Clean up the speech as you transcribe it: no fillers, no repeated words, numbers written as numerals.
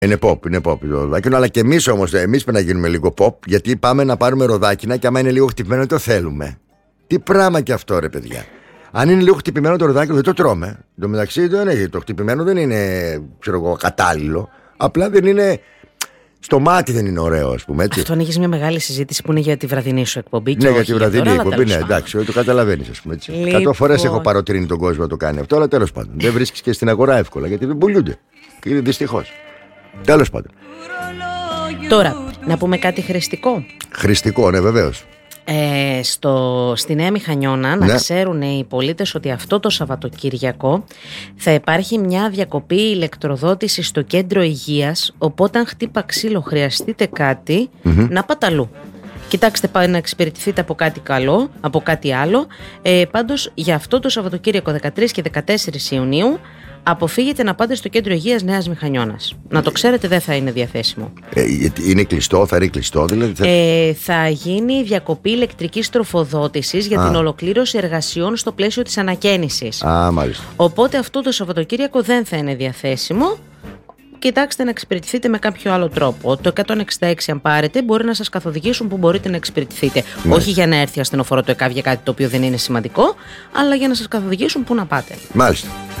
Είναι pop το ροδάκινο, αλλά και εμείς όμως, πρέπει να γίνουμε λίγο pop, γιατί πάμε να πάρουμε ροδάκινα και άμα είναι λίγο χτυπημένο δεν το θέλουμε. Τι πράγμα και αυτό, ρε παιδιά. Αν είναι λίγο χτυπημένο το ροδάκινο δεν το τρώμε. Εν τω μεταξύ το χτυπημένο δεν είναι, ξέρω εγώ, κατάλληλο. Απλά δεν είναι. Στο μάτι δεν είναι ωραίο, ας πούμε. Έτσι. Αυτό ανοίγει μια μεγάλη συζήτηση που είναι για τη βραδινή σου εκπομπή. Ναι, για τη βραδινή εκπομπή, ναι, εντάξει, το καταλαβαίνεις, ας πούμε. 100 φορές έχω παροτρύνει τον κόσμο να το κάνει αυτό, αλλά τέλος πάντων. Δεν βρίσκεις και στην αγορά εύκολα, γιατί δεν πουλούνται. Δυστυχώς. Τέλος πάντων. Τώρα, να πούμε κάτι χρηστικό. Χρηστικό, ναι, βεβαίως. Στη Νέα Μηχανιώνα, να ξέρουν οι πολίτες ότι αυτό το Σαββατοκύριακο θα υπάρχει μια διακοπή ηλεκτροδότηση στο κέντρο υγείας, οπότε αν χτύπα ξύλο χρειαστείτε κάτι, να πάτε αλλού. Κοιτάξτε, πάει να εξυπηρετηθείτε από κάτι καλό, από κάτι άλλο. Πάντως για αυτό το Σαββατοκύριακο 13 και 14 Ιουνίου αποφύγετε να πάτε στο κέντρο υγείας Νέας Μηχανιώνας. Να το ξέρετε, δεν θα είναι διαθέσιμο. Είναι κλειστό, θα είναι κλειστό, δηλαδή. Θα γίνει διακοπή ηλεκτρικής τροφοδότησης για την ολοκλήρωση εργασιών στο πλαίσιο της ανακαίνησης. Μάλιστα. Οπότε αυτό το Σαββατοκύριακο δεν θα είναι διαθέσιμο. Κοιτάξτε να εξυπηρετηθείτε με κάποιο άλλο τρόπο. Το 166, αν πάρετε, μπορεί να σας καθοδηγήσουν που μπορείτε να εξυπηρετηθείτε. Όχι για να έρθει ασθενοφόρο το ΕΚΑΒ για κάτι το οποίο δεν είναι σημαντικό, αλλά για να σας καθοδηγήσουν που να πάτε. Μάλιστα.